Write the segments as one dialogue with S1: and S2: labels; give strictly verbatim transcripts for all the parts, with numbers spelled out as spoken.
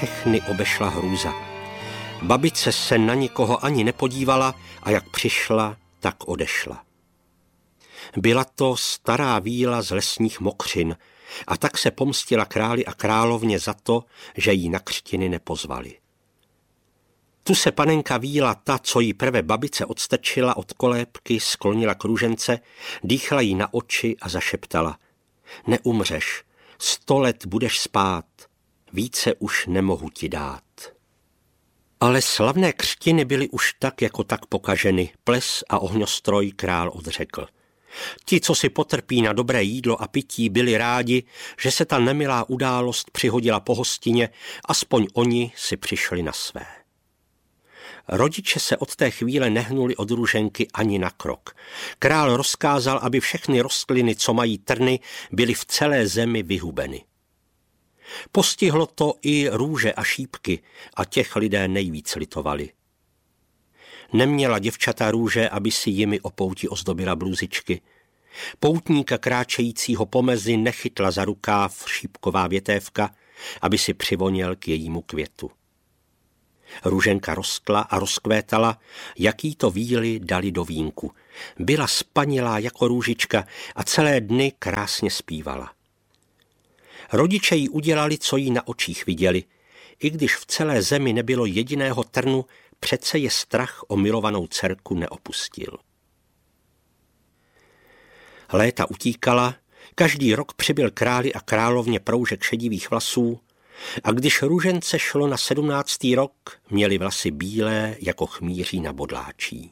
S1: všechny obešla hrůza. Babice se na nikoho ani nepodívala a jak přišla, tak odešla. Byla to stará víla z lesních mokřin a tak se pomstila králi a královně za to, že jí na křtiny nepozvali. Tu se panenka víla, ta, co jí prve babice odstrčila od kolébky, sklonila k růžence, dýchla jí na oči a zašeptala: neumřeš, sto let budeš spát, více už nemohu ti dát. Ale slavné křtiny byly už tak jako tak pokaženy, ples a ohňostroj král odřekl. Ti, co si potrpí na dobré jídlo a pití, byli rádi, že se ta nemilá událost přihodila po hostině, aspoň oni si přišli na své. Rodiče se od té chvíle nehnuli od růženky ani na krok. Král rozkázal, aby všechny rostliny, co mají trny, byly v celé zemi vyhubeny. Postihlo to i růže a šípky a těch lidé nejvíc litovali. Neměla děvčata růže, aby si jimi o pouti ozdobila bluzičky. Poutníka kráčejícího po mezi nechytla za rukáv šípková větévka, aby si přivoněl k jejímu květu. Růženka rostla a rozkvétala, jak jí to víly dali do vínku. Byla spanilá jako růžička a celé dny krásně zpívala. Rodiče jí udělali, co jí na očích viděli. I když v celé zemi nebylo jediného trnu, přece je strach o milovanou dcerku neopustil. Léta utíkala, každý rok přibyl králi a královně proužek šedivých vlasů a když růžence šlo na sedmnáctý rok, měli vlasy bílé jako chmýří na bodláčí.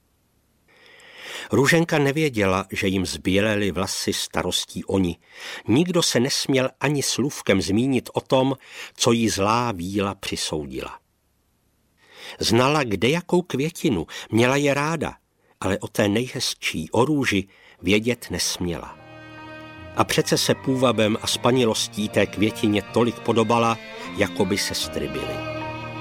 S1: Růženka nevěděla, že jim zbělely vlasy starostí oni. Nikdo se nesměl ani slůvkem zmínit o tom, co jí zlá víla přisoudila. Znala kdejakou květinu, měla je ráda, ale o té nejhezčí, o růži, vědět nesměla. A přece se půvabem a spanilostí té květině tolik podobala, jako by sestry byly.